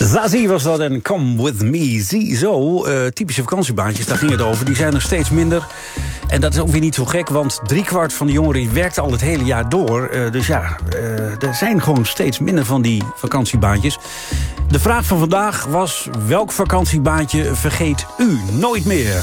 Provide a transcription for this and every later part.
Zazie was dat en Come With Me. Ziezo, typische vakantiebaantjes, daar ging het over. Die zijn er steeds minder. En dat is ook weer niet zo gek, want 3/4 van de jongeren werkt al het hele jaar door. Dus ja, er zijn gewoon steeds minder van die vakantiebaantjes. De vraag van vandaag was: welk vakantiebaantje vergeet u nooit meer?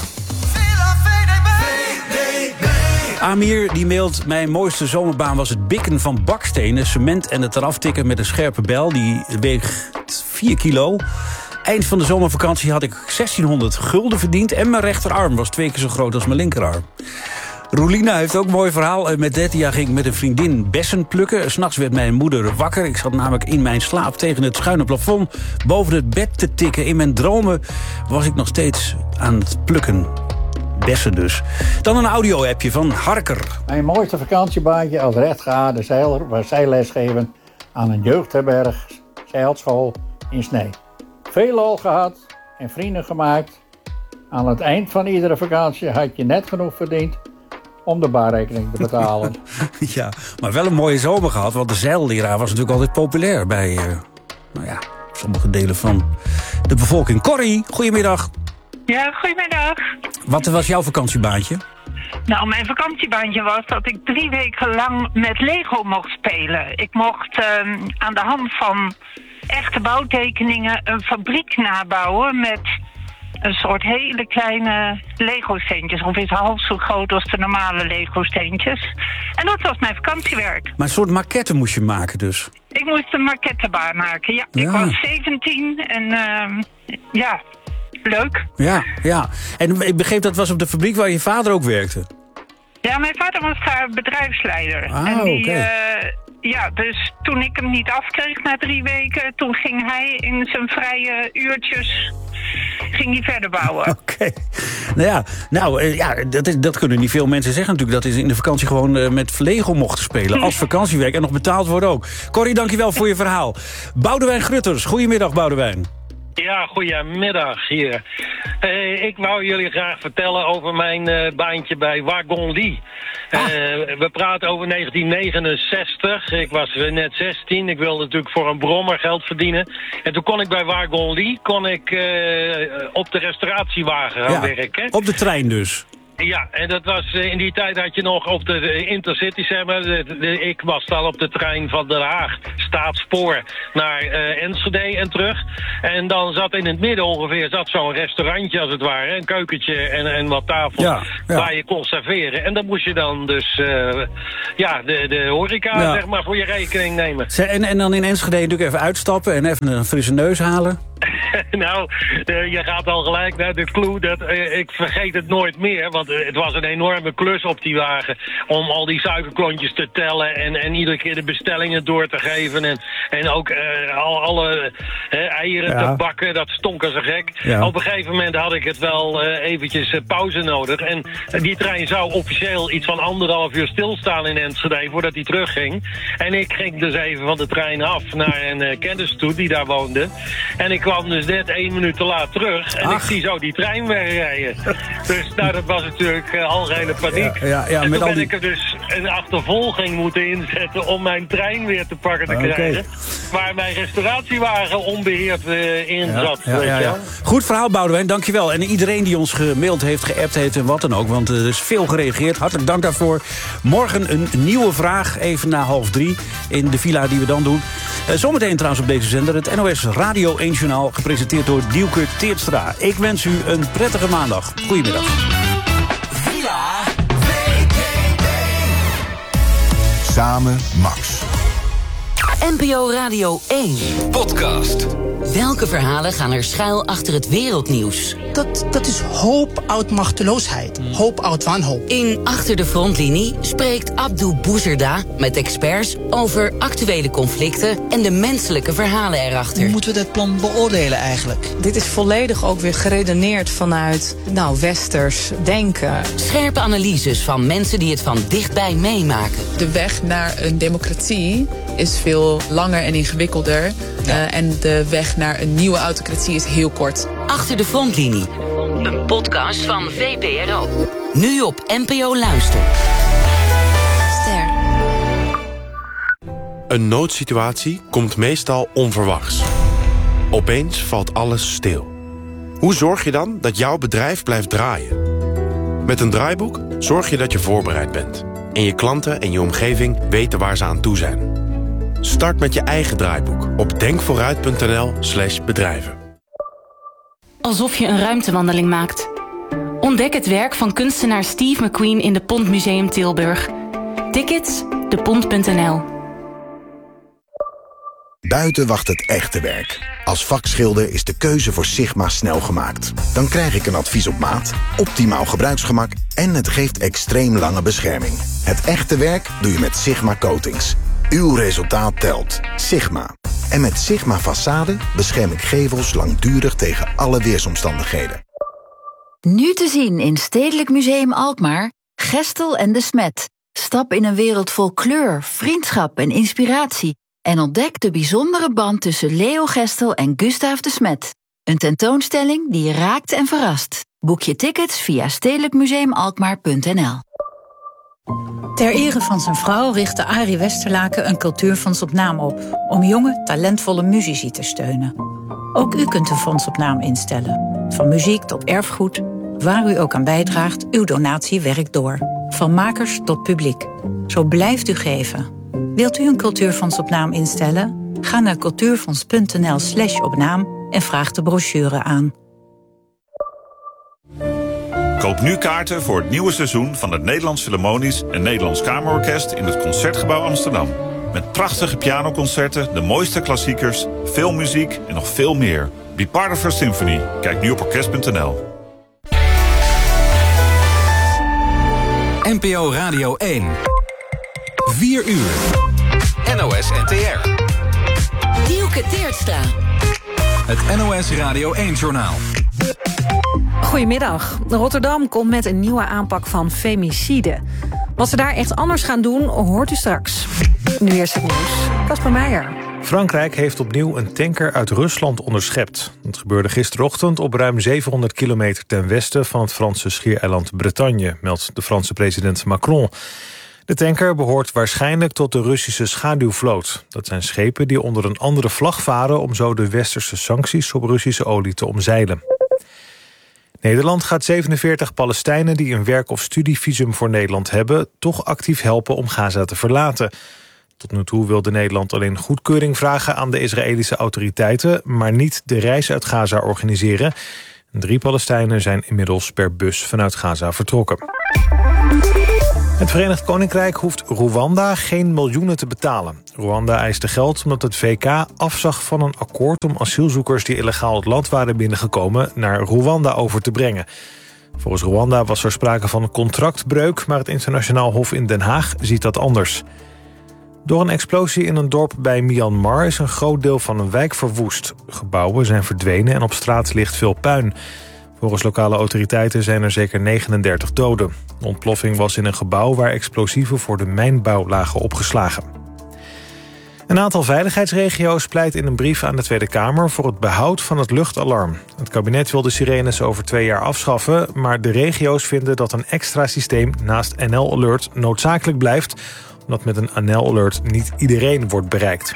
Amir die mailt: mijn mooiste zomerbaan was het bikken van bakstenen, cement en het eraf tikken met een scherpe bijl. Die weegt 4 kilo. Eind van de zomervakantie had ik 1600 gulden verdiend en mijn rechterarm was 2 keer zo groot als mijn linkerarm. Roelina heeft ook een mooi verhaal. Met 13 jaar ging ik met een vriendin bessen plukken. 's Nachts werd mijn moeder wakker. Ik zat namelijk in mijn slaap tegen het schuine plafond boven het bed te tikken. In mijn dromen was ik nog steeds aan het plukken. Bessen dus. Dan een audio-appje van Harker. Mijn mooiste vakantiebaantje als rechtgeaarde zeiler was zeilles geven aan een jeugdherberg zeilschool in Snee. Veel lol gehad en vrienden gemaakt. Aan het eind van iedere vakantie had je net genoeg verdiend om de baarrekening te betalen. Ja, maar wel een mooie zomer gehad, want de zeilleraar was natuurlijk altijd populair bij sommige delen van de bevolking. Corrie, goedemiddag. Ja, goedemiddag. Wat was jouw vakantiebaantje? Nou, mijn vakantiebaantje was dat ik 3 weken lang met Lego mocht spelen. Ik mocht aan de hand van echte bouwtekeningen een fabriek nabouwen met een soort hele kleine Lego-steentjes. Ongeveer half zo groot als de normale Lego-steentjes. En dat was mijn vakantiewerk. Maar een soort maquette moest je maken dus? Ik moest een maquettebaan maken, ja. Ik was 17 en leuk. Ja. En ik begreep dat was op de fabriek waar je vader ook werkte? Ja, mijn vader was daar bedrijfsleider. Dus toen ik hem niet afkreeg na 3 weken, toen ging hij in zijn vrije uurtjes verder bouwen. Oké. Dat kunnen niet veel mensen zeggen natuurlijk. Dat is in de vakantie gewoon met Lego mochten spelen. Als vakantiewerk en nog betaald worden ook. Corrie, dankjewel voor je verhaal. Boudewijn Grutters, goedemiddag Boudewijn. Ja, goedemiddag hier. Ik wou jullie graag vertellen over mijn baantje bij Wagon Lee. We praten over 1969. Ik was net 16. Ik wilde natuurlijk voor een brommer geld verdienen. En toen kon ik bij Wagon Lee op de restauratiewagen gaan werken. Op de trein dus? Ja, en dat was in die tijd had je nog op de Intercity, zeg maar. Ik was dan op de trein van Den Haag, Staatsspoor, naar Enschede en terug. En dan zat in het midden ongeveer zo'n restaurantje als het ware. Een keukentje en wat tafel waar je kon serveren. En dan moest je dan dus de horeca zeg maar voor je rekening nemen. En dan in Enschede natuurlijk even uitstappen en even een frisse neus halen? Nou, je gaat al gelijk naar de clue dat ik vergeet het nooit meer. Want het was een enorme klus op die wagen om al die suikerklontjes te tellen en iedere keer de bestellingen door te geven. En ook alle eieren te bakken, dat stonk als een gek. Ja. Op een gegeven moment had ik het wel eventjes pauze nodig. En die trein zou officieel iets van 1,5 uur stilstaan in Enschede voordat hij terugging. En ik ging dus even van de trein af naar een kennis toe die daar woonde. En ik kwam dus net 1 minuut te laat terug. En ik zie zo die trein wegrijden. Dus dat was natuurlijk algehele paniek. En toen ben ik er dus een achtervolging moeten inzetten om mijn trein weer te pakken te krijgen. Waar mijn restauratiewagen onbeheerd in zat. Goed verhaal, Boudewijn, dankjewel. En iedereen die ons gemaild heeft, geappt heeft en wat dan ook. Want er is veel gereageerd. Hartelijk dank daarvoor. Morgen een nieuwe vraag, even na 2:30 in de villa die we dan doen. Zometeen trouwens op deze zender het NOS Radio 1 Journaal, gepresenteerd door Dielke Teertstra. Ik wens u een prettige maandag. Goedemiddag. Villa VTB. Samen Max. NPO Radio 1. Podcast. Welke verhalen gaan er schuil achter het wereldnieuws? Dat is hoop uit machteloosheid. Hoop uit wanhoop. In Achter de Frontlinie spreekt Abdou Bouzerda met experts over actuele conflicten en de menselijke verhalen erachter. Hoe moeten we dat plan beoordelen eigenlijk? Dit is volledig ook weer geredeneerd vanuit westers denken. Scherpe analyses van mensen die het van dichtbij meemaken. De weg naar een democratie is veel langer en ingewikkelder. En de weg naar een nieuwe autocratie is heel kort. Achter de Frontlinie. Een podcast van VPRO. Nu op NPO Luister. Ster. Een noodsituatie komt meestal onverwachts. Opeens valt alles stil. Hoe zorg je dan dat jouw bedrijf blijft draaien? Met een draaiboek zorg je dat je voorbereid bent. En je klanten en je omgeving weten waar ze aan toe zijn. Start met je eigen draaiboek op denkvooruit.nl/bedrijven. Alsof je een ruimtewandeling maakt. Ontdek het werk van kunstenaar Steve McQueen in de Pont Museum Tilburg. Tickets, depont.nl. Buiten wacht het echte werk. Als vakschilder is de keuze voor Sigma snel gemaakt. Dan krijg ik een advies op maat, optimaal gebruiksgemak en het geeft extreem lange bescherming. Het echte werk doe je met Sigma Coatings. Uw resultaat telt. Sigma. En met Sigma Façade bescherm ik gevels langdurig tegen alle weersomstandigheden. Nu te zien in Stedelijk Museum Alkmaar, Gestel en de Smet. Stap in een wereld vol kleur, vriendschap en inspiratie. En ontdek de bijzondere band tussen Leo Gestel en Gustav de Smet. Een tentoonstelling die je raakt en verrast. Boek je tickets via stedelijkmuseumalkmaar.nl. Ter ere van zijn vrouw richtte Arie Westerlaken een cultuurfonds op naam op, om jonge, talentvolle muzici te steunen. Ook u kunt een fonds op naam instellen. Van muziek tot erfgoed, waar u ook aan bijdraagt, uw donatie werkt door. Van makers tot publiek. Zo blijft u geven. Wilt u een cultuurfonds op naam instellen? Ga naar cultuurfonds.nl/opnaam en vraag de brochure aan. Koop nu kaarten voor het nieuwe seizoen van het Nederlands Philharmonisch en Nederlands Kamerorkest in het Concertgebouw Amsterdam. Met prachtige pianoconcerten, de mooiste klassiekers, veel muziek en nog veel meer. Be part of our symphony. Kijk nu op orkest.nl. NPO Radio 1. 4 uur. NOS NTR. Dielke Teertstra. Het NOS Radio 1-journaal. Goedemiddag. Rotterdam komt met een nieuwe aanpak van femicide. Wat ze daar echt anders gaan doen, hoort u straks. Nu eerst het nieuws. Casper Meijer. Frankrijk heeft opnieuw een tanker uit Rusland onderschept. Dat gebeurde gisterochtend op ruim 700 kilometer ten westen van het Franse schiereiland Bretagne, meldt de Franse president Macron. De tanker behoort waarschijnlijk tot de Russische schaduwvloot. Dat zijn schepen die onder een andere vlag varen om zo de westerse sancties op Russische olie te omzeilen. Nederland gaat 47 Palestijnen die een werk- of studievisum voor Nederland hebben toch actief helpen om Gaza te verlaten. Tot nu toe wilde Nederland alleen goedkeuring vragen aan de Israëlische autoriteiten, maar niet de reis uit Gaza organiseren. 3 Palestijnen zijn inmiddels per bus vanuit Gaza vertrokken. Het Verenigd Koninkrijk hoeft Rwanda geen miljoenen te betalen. Rwanda eiste geld omdat het VK afzag van een akkoord om asielzoekers die illegaal het land waren binnengekomen naar Rwanda over te brengen. Volgens Rwanda was er sprake van een contractbreuk, maar het internationaal hof in Den Haag ziet dat anders. Door een explosie in een dorp bij Myanmar is een groot deel van een wijk verwoest. Gebouwen zijn verdwenen en op straat ligt veel puin. Volgens lokale autoriteiten zijn er zeker 39 doden. De ontploffing was in een gebouw waar explosieven voor de mijnbouw lagen opgeslagen. Een aantal veiligheidsregio's pleit in een brief aan de Tweede Kamer voor het behoud van het luchtalarm. Het kabinet wil de sirenes over 2 jaar afschaffen, maar de regio's vinden dat een extra systeem naast NL Alert noodzakelijk blijft, omdat met een NL Alert niet iedereen wordt bereikt.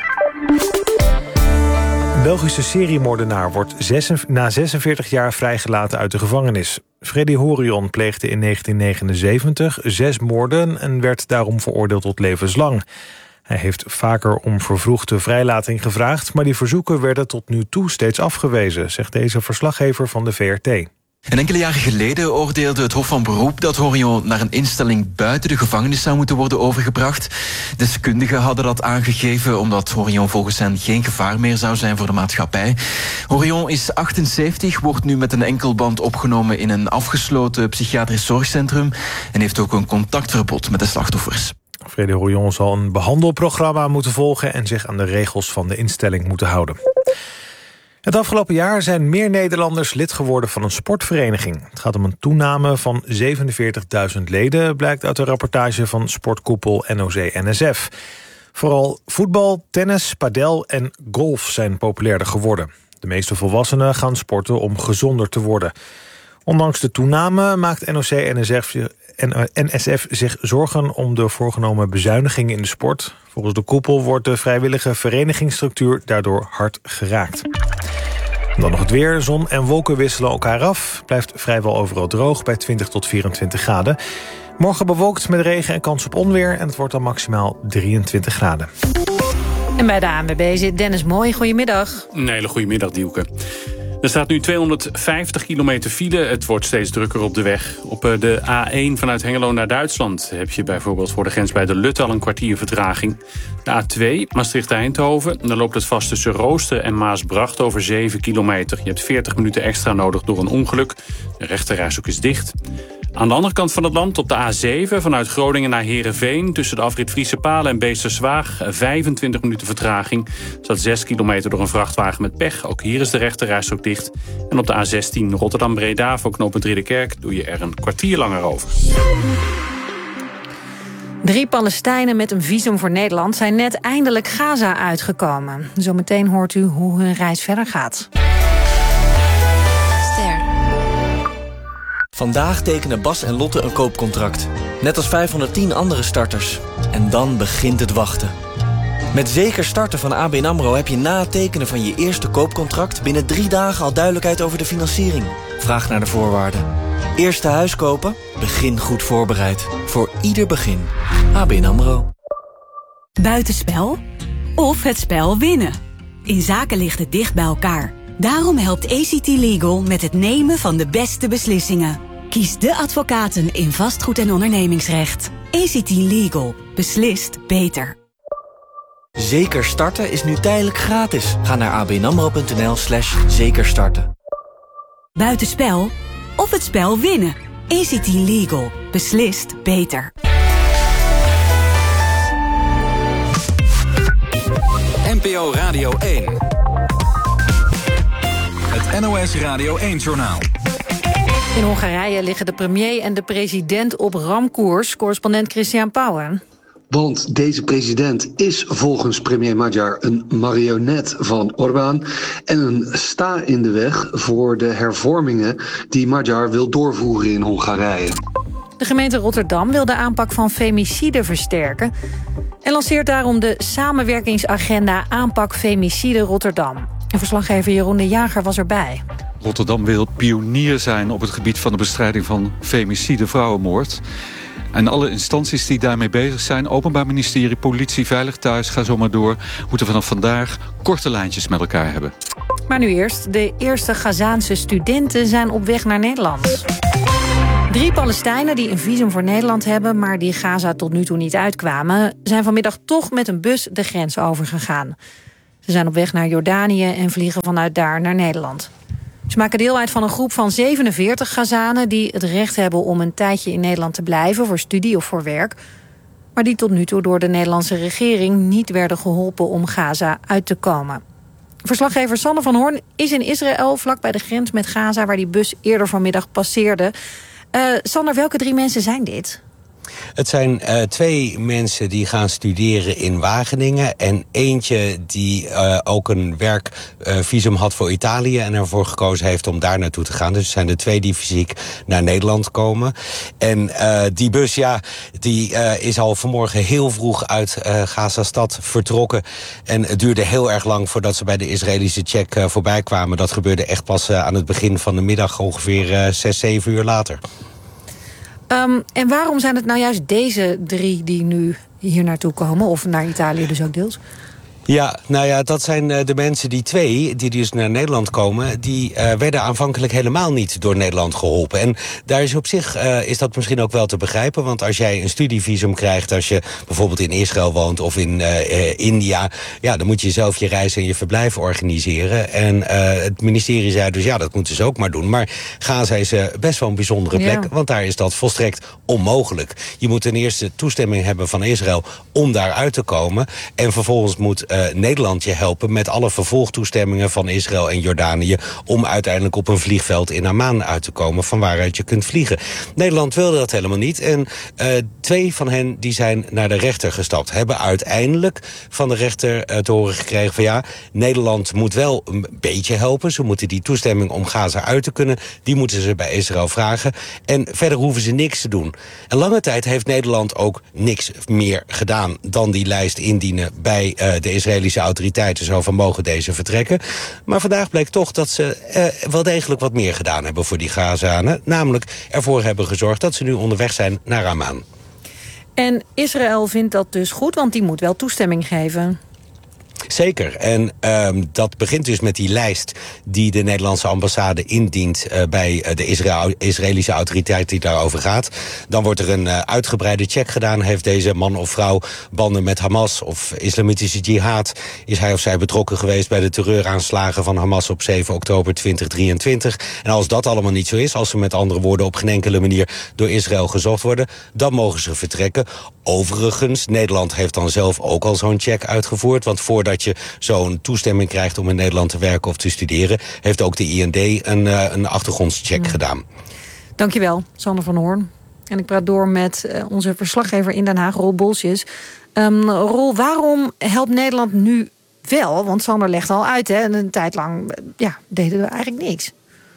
Een Belgische seriemoordenaar wordt na 46 jaar vrijgelaten uit de gevangenis. Freddy Horion pleegde in 1979 6 moorden en werd daarom veroordeeld tot levenslang. Hij heeft vaker om vervroegde vrijlating gevraagd, maar die verzoeken werden tot nu toe steeds afgewezen, zegt deze verslaggever van de VRT. En enkele jaren geleden oordeelde het Hof van Beroep dat Horion naar een instelling buiten de gevangenis zou moeten worden overgebracht. Deskundigen hadden dat aangegeven omdat Horion volgens hen geen gevaar meer zou zijn voor de maatschappij. Horion is 78, wordt nu met een enkelband opgenomen in een afgesloten psychiatrisch zorgcentrum en heeft ook een contactverbod met de slachtoffers. Freddy Horion zal een behandelprogramma moeten volgen en zich aan de regels van de instelling moeten houden. Het afgelopen jaar zijn meer Nederlanders lid geworden van een sportvereniging. Het gaat om een toename van 47.000 leden, blijkt uit een rapportage van sportkoepel NOC-NSF. Vooral voetbal, tennis, padel en golf zijn populairder geworden. De meeste volwassenen gaan sporten om gezonder te worden. Ondanks de toename maakt NSF zich zorgen om de voorgenomen bezuinigingen in de sport. Volgens de koepel wordt de vrijwillige verenigingsstructuur daardoor hard geraakt. Dan nog het weer. Zon en wolken wisselen elkaar af. Blijft vrijwel overal droog bij 20 tot 24 graden. Morgen bewolkt met regen en kans op onweer. En het wordt dan maximaal 23 graden. En bij de ANWB zit Dennis Mooi. Goedemiddag. Een hele goede middag, Dielke. Er staat nu 250 kilometer file. Het wordt steeds drukker op de weg. Op de A1 vanuit Hengelo naar Duitsland heb je bijvoorbeeld voor de grens bij de Lutte al een kwartier vertraging. De A2 Maastricht-Eindhoven. Dan loopt het vast tussen Rooster en Maasbracht over 7 kilometer. Je hebt 40 minuten extra nodig door een ongeluk. De rechterrijstrook is dicht. Aan de andere kant van het land op de A7 vanuit Groningen naar Heerenveen... tussen de afrit Friese Palen en Beesterswaag 25 minuten vertraging. Er staat 6 kilometer door een vrachtwagen met pech. Ook hier is de rechterrijstrook dicht. En op de A16 Rotterdam-Breda voor knooppunt Ridderkerk... doe je er een kwartier langer over. 3 Palestijnen met een visum voor Nederland zijn net eindelijk Gaza uitgekomen. Zometeen hoort u hoe hun reis verder gaat. Vandaag tekenen Bas en Lotte een koopcontract. Net als 510 andere starters. En dan begint het wachten. Met Zeker Starten van ABN AMRO heb je na het tekenen van je eerste koopcontract... binnen 3 dagen al duidelijkheid over de financiering. Vraag naar de voorwaarden. Eerste huis kopen? Begin goed voorbereid. Voor ieder begin. ABN AMRO. Buitenspel of het spel winnen. In zaken ligt het dicht bij elkaar. Daarom helpt ACT Legal met het nemen van de beste beslissingen. Kies de advocaten in vastgoed- en ondernemingsrecht. ACT Legal. Beslist beter. Zeker Starten is nu tijdelijk gratis. Ga naar abnamro.nl/zekerstarten. Buitenspel of het spel winnen. ACT Legal. Beslist beter. NPO Radio 1. Het NOS Radio 1-journaal. In Hongarije liggen de premier en de president op ramkoers. Correspondent Christian Pauwen. Want deze president is volgens premier Magyar een marionet van Orbán en een sta in de weg voor de hervormingen die Magyar wil doorvoeren in Hongarije. De gemeente Rotterdam wil de aanpak van femicide versterken en lanceert daarom de samenwerkingsagenda Aanpak Femicide Rotterdam. En verslaggever Jeroen de Jager was erbij. Rotterdam wil pionier zijn op het gebied van de bestrijding van femicide, vrouwenmoord. En alle instanties die daarmee bezig zijn, Openbaar Ministerie, politie, Veilig Thuis, ga zo maar door, moeten vanaf vandaag korte lijntjes met elkaar hebben. Maar nu eerst, de eerste Gazaanse studenten zijn op weg naar Nederland. 3 Palestijnen die een visum voor Nederland hebben, maar die Gaza tot nu toe niet uitkwamen, zijn vanmiddag toch met een bus de grens overgegaan. Ze zijn op weg naar Jordanië en vliegen vanuit daar naar Nederland. Ze maken deel uit van een groep van 47 Gazanen die het recht hebben om een tijdje in Nederland te blijven voor studie of voor werk, maar die tot nu toe door de Nederlandse regering niet werden geholpen om Gaza uit te komen. Verslaggever Sander van Hoorn is in Israël, vlak bij de grens met Gaza, waar die bus eerder vanmiddag passeerde. Sander, welke 3 mensen zijn dit? Het zijn 2 mensen die gaan studeren in Wageningen en eentje die ook een werkvisum had voor Italië en ervoor gekozen heeft om daar naartoe te gaan. Dus het zijn de 2 die fysiek naar Nederland komen. En die bus, die is al vanmorgen heel vroeg uit Gaza-stad vertrokken. En het duurde heel erg lang voordat ze bij de Israëlische check voorbij kwamen. Dat gebeurde echt pas aan het begin van de middag, ongeveer 6-7 uur later. En waarom zijn het nou juist deze 3 die nu hier naartoe komen? Of naar Italië dus ook deels? Ja, nou ja, dat zijn de mensen, die 2, die dus naar Nederland komen, die werden aanvankelijk helemaal niet door Nederland geholpen. En daar is op zich is dat misschien ook wel te begrijpen, want als jij een studievisum krijgt, als je bijvoorbeeld in Israël woont of in India, dan moet je zelf je reis en je verblijf organiseren. En het ministerie zei dus, dat moeten ze ook maar doen. Maar Gaza is best wel een bijzondere plek, want daar is dat volstrekt onmogelijk. Je moet ten eerste toestemming hebben van Israël om daar uit te komen. En vervolgens moet Nederland je helpen met alle vervolgtoestemmingen van Israël en Jordanië om uiteindelijk op een vliegveld in Amman uit te komen van waaruit je kunt vliegen. Nederland wilde dat helemaal niet en 2 van hen die zijn naar de rechter gestapt. Hebben uiteindelijk van de rechter te horen gekregen van Nederland moet wel een beetje helpen. Ze moeten die toestemming om Gaza uit te kunnen, die moeten ze bij Israël vragen. En verder hoeven ze niks te doen. En lange tijd heeft Nederland ook niks meer gedaan dan die lijst indienen bij de Israëlische autoriteiten zo van mogen deze vertrekken. Maar vandaag bleek toch dat ze wel degelijk wat meer gedaan hebben voor die Gazanen. Namelijk ervoor hebben gezorgd dat ze nu onderweg zijn naar Amman. En Israël vindt dat dus goed, want die moet wel toestemming geven. Zeker. En dat begint dus met die lijst die de Nederlandse ambassade indient bij de Israëlische autoriteit die daarover gaat. Dan wordt er een uitgebreide check gedaan. Heeft deze man of vrouw banden met Hamas of islamitische jihad? Is hij of zij betrokken geweest bij de terreuraanslagen van Hamas op 7 oktober 2023? En als dat allemaal niet zo is, als ze met andere woorden op geen enkele manier door Israël gezocht worden, dan mogen ze vertrekken. Overigens, Nederland heeft dan zelf ook al zo'n check uitgevoerd. Want voordat je zo'n toestemming krijgt om in Nederland te werken of te studeren, heeft ook de IND een achtergrondscheck gedaan. Dankjewel, Sander van Hoorn. En ik praat door met onze verslaggever in Den Haag, Roel Bolsjes. Roel, waarom helpt Nederland nu wel? Want Sander legt al uit, hè, een tijd lang deden we eigenlijk niks.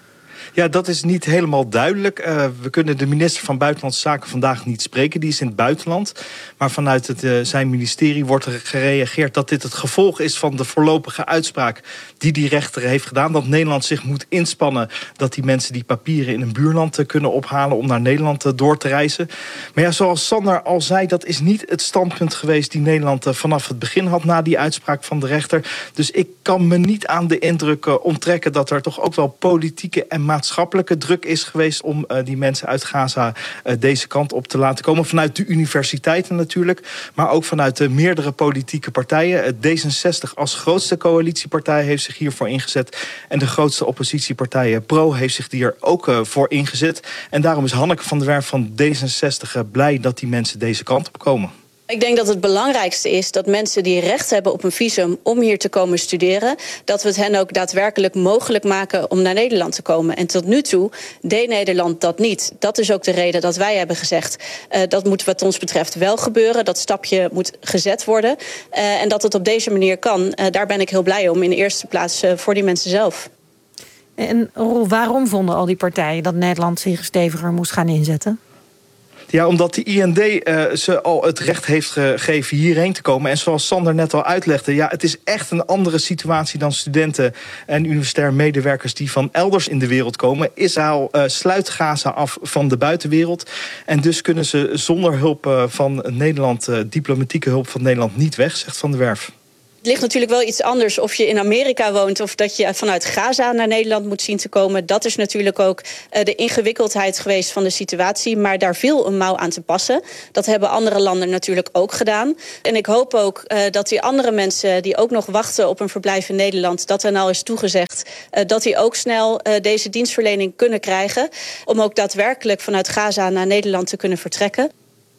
Ja, dat is niet helemaal duidelijk. We kunnen de minister van Buitenlandse Zaken vandaag niet spreken. Die is in het buitenland. Maar vanuit zijn ministerie wordt er gereageerd dat dit het gevolg is van de voorlopige uitspraak die rechter heeft gedaan. Dat Nederland zich moet inspannen dat die mensen die papieren in een buurland kunnen ophalen om naar Nederland door te reizen. Maar ja, zoals Sander al zei, dat is niet het standpunt geweest die Nederland vanaf het begin had na die uitspraak van de rechter. Dus ik kan me niet aan de indruk onttrekken dat er toch ook wel politieke en maatschappelijke druk is geweest om die mensen uit Gaza deze kant op te laten komen. Vanuit de universiteiten natuurlijk, maar ook vanuit de meerdere politieke partijen. D66 als grootste coalitiepartij heeft zich hiervoor ingezet. En de grootste oppositiepartij Pro heeft zich hier ook voor ingezet. En daarom is Hanneke van der Werf van D66 blij dat die mensen deze kant op komen. Ik denk dat het belangrijkste is dat mensen die recht hebben op een visum om hier te komen studeren, dat we het hen ook daadwerkelijk mogelijk maken om naar Nederland te komen. En tot nu toe deed Nederland dat niet. Dat is ook de reden dat wij hebben gezegd, dat moet wat ons betreft wel gebeuren. Dat stapje moet gezet worden. En dat het op deze manier kan, daar ben ik heel blij om in de eerste plaats voor die mensen zelf. En Roel, waarom vonden al die partijen dat Nederland zich steviger moest gaan inzetten? Ja, omdat de IND ze al het recht heeft gegeven hierheen te komen. En zoals Sander net al uitlegde, ja, het is echt een andere situatie dan studenten en universitair medewerkers die van elders in de wereld komen. Israël sluit Gaza af van de buitenwereld. En dus kunnen ze zonder hulp van Nederland, diplomatieke hulp van Nederland, niet weg, zegt Van der Werf. Het ligt natuurlijk wel iets anders of je in Amerika woont of dat je vanuit Gaza naar Nederland moet zien te komen. Dat is natuurlijk ook de ingewikkeldheid geweest van de situatie. Maar daar viel een mouw aan te passen. Dat hebben andere landen natuurlijk ook gedaan. En ik hoop ook dat die andere mensen die ook nog wachten op een verblijf in Nederland, dat er nou is toegezegd dat die ook snel deze dienstverlening kunnen krijgen. Om ook daadwerkelijk vanuit Gaza naar Nederland te kunnen vertrekken.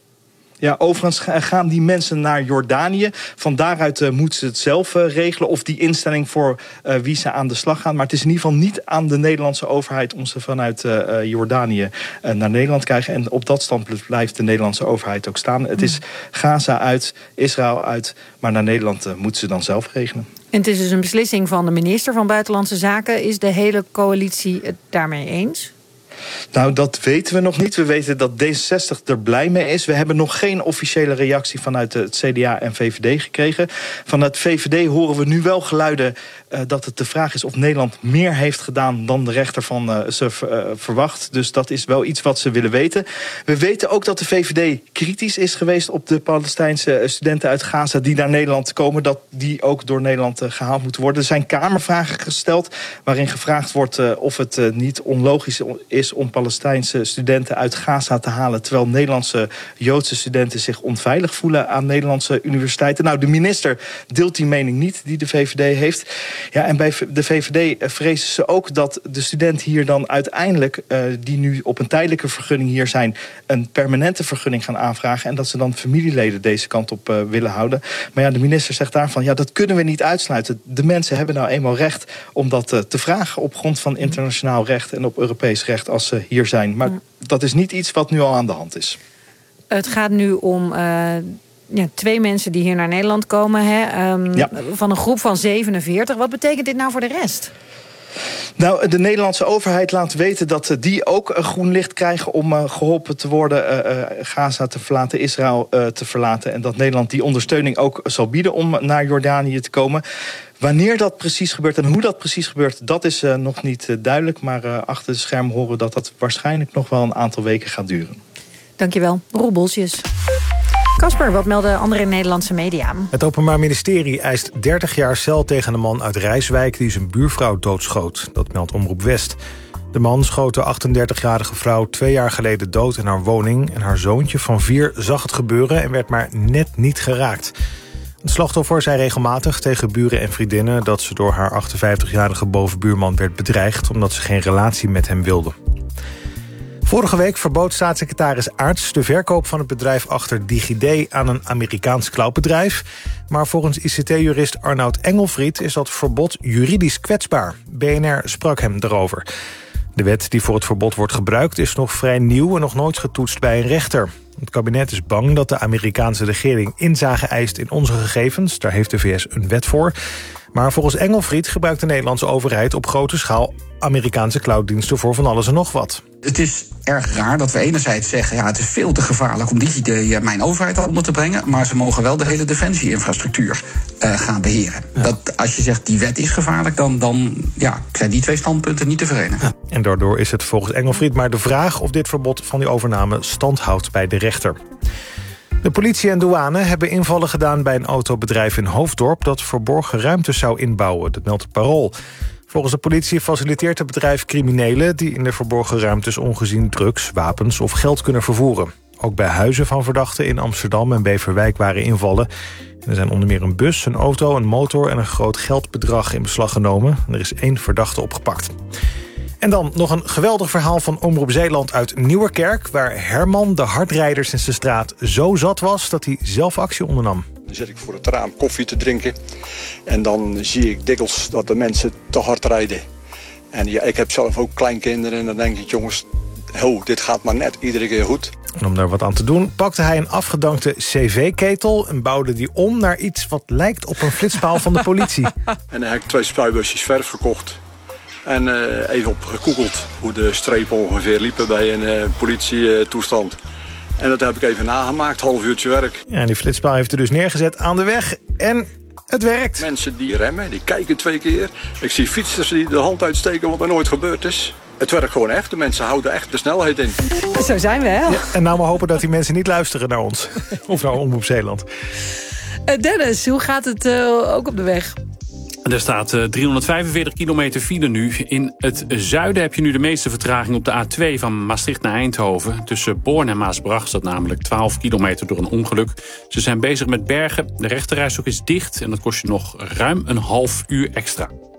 Ja, overigens gaan die mensen naar Jordanië. Van daaruit moeten ze het zelf regelen of die instelling voor wie ze aan de slag gaan. Maar het is in ieder geval niet aan de Nederlandse overheid om ze vanuit Jordanië naar Nederland te krijgen. En op dat standpunt blijft de Nederlandse overheid ook staan. Het is Gaza uit, Israël uit, maar naar Nederland moeten ze dan zelf regelen. En het is dus een beslissing van de minister van Buitenlandse Zaken. Is de hele coalitie het daarmee eens? Nou, dat weten we nog niet. We weten dat D66 er blij mee is. We hebben nog geen officiële reactie vanuit het CDA en VVD gekregen. Vanuit VVD horen we nu wel geluiden dat het de vraag is of Nederland meer heeft gedaan dan de rechter van ze verwacht. Dus dat is wel iets wat ze willen weten. We weten ook dat de VVD kritisch is geweest op de Palestijnse studenten uit Gaza die naar Nederland komen. Dat die ook door Nederland gehaald moeten worden. Er zijn Kamervragen gesteld waarin gevraagd wordt of het niet onlogisch is om Palestijnse studenten uit Gaza te halen, terwijl Nederlandse Joodse studenten zich onveilig voelen aan Nederlandse universiteiten. Nou, de minister deelt die mening niet die de VVD heeft. Ja, en bij de VVD vrezen ze ook dat de studenten hier dan uiteindelijk, die nu op een tijdelijke vergunning hier zijn, een permanente vergunning gaan aanvragen en dat ze dan familieleden deze kant op willen houden. Maar ja, de minister zegt daarvan, ja, dat kunnen we niet uitsluiten. De mensen hebben nou eenmaal recht om dat te vragen op grond van internationaal recht en op Europees recht als ze hier zijn. Maar dat is niet iets wat nu al aan de hand is. Het gaat nu om 2 mensen die hier naar Nederland komen. Van een groep van 47. Wat betekent dit nou voor de rest? Nou, de Nederlandse overheid laat weten dat die ook groen licht krijgen om geholpen te worden Gaza te verlaten, Israël te verlaten. En dat Nederland die ondersteuning ook zal bieden om naar Jordanië te komen. Wanneer dat precies gebeurt en hoe dat precies gebeurt, dat is nog niet duidelijk. Maar achter de schermen horen we dat dat waarschijnlijk nog wel een aantal weken gaat duren. Dankjewel, Roel Bolsjes. Casper, wat melden andere Nederlandse media? Het Openbaar Ministerie eist 30 jaar cel tegen een man uit Rijswijk die zijn buurvrouw doodschoot. Dat meldt Omroep West. De man schoot de 38-jarige vrouw 2 jaar geleden dood in haar woning. En haar zoontje van 4 zag het gebeuren en werd maar net niet geraakt. Het slachtoffer zei regelmatig tegen buren en vriendinnen dat ze door haar 58-jarige bovenbuurman werd bedreigd omdat ze geen relatie met hem wilde. Vorige week verbood staatssecretaris Aerts de verkoop van het bedrijf achter DigiD aan een Amerikaans cloudbedrijf. Maar volgens ICT-jurist Arnoud Engelfried is dat verbod juridisch kwetsbaar. BNR sprak hem erover. De wet die voor het verbod wordt gebruikt is nog vrij nieuw en nog nooit getoetst bij een rechter. Het kabinet is bang dat de Amerikaanse regering inzage eist in onze gegevens. Daar heeft de VS een wet voor. Maar volgens Engelfried gebruikt de Nederlandse overheid op grote schaal Amerikaanse clouddiensten voor van alles en nog wat. Het is erg raar dat we enerzijds zeggen, ja, het is veel te gevaarlijk om DigiD mijn overheid onder te brengen, maar ze mogen wel de hele defensie-infrastructuur gaan beheren. Ja. Dat, als je zegt die wet is gevaarlijk, dan zijn die 2 standpunten niet te verenigen. Ja. En daardoor is het volgens Engelfried maar de vraag of dit verbod van die overname stand houdt bij de rechter. De politie en douane hebben invallen gedaan bij een autobedrijf in Hoofddorp dat verborgen ruimtes zou inbouwen. Dat meldt het Parool. Volgens de politie faciliteert het bedrijf criminelen die in de verborgen ruimtes ongezien drugs, wapens of geld kunnen vervoeren. Ook bij huizen van verdachten in Amsterdam en Beverwijk waren invallen. Er zijn onder meer een bus, een auto, een motor en een groot geldbedrag in beslag genomen. Er is 1 verdachte opgepakt. En dan nog een geweldig verhaal van Omroep Zeeland uit Nieuwerkerk, waar Herman de hardrijders in zijn straat zo zat was dat hij zelf actie ondernam. Dan zit ik voor het raam koffie te drinken en dan zie ik dikwijls dat de mensen te hard rijden. En ja, ik heb zelf ook kleinkinderen en dan denk ik, jongens, dit gaat maar net iedere keer goed. En om daar wat aan te doen pakte hij een afgedankte cv-ketel en bouwde die om naar iets wat lijkt op een flitspaal van de politie. En dan heb ik 2 spuitbusjes verf gekocht. En even op gegoogeld hoe de strepen ongeveer liepen bij een politietoestand. En dat heb ik even nagemaakt, half uurtje werk. Ja, die flitspaal heeft er dus neergezet aan de weg en het werkt. Mensen die remmen, die kijken 2 keer. Ik zie fietsers die de hand uitsteken wat er nooit gebeurd is. Het werkt gewoon echt, de mensen houden echt de snelheid in. Zo zijn we, hè? Ja, en nou maar hopen dat die mensen niet luisteren naar ons. Of naar Omroep Zeeland. Dennis, hoe gaat het ook op de weg? Er staat 345 kilometer file nu. In het zuiden heb je nu de meeste vertraging op de A2 van Maastricht naar Eindhoven. Tussen Born en Maasbracht staat namelijk 12 kilometer door een ongeluk. Ze zijn bezig met bergen. De rechterrijstrook is dicht en dat kost je nog ruim een half uur extra.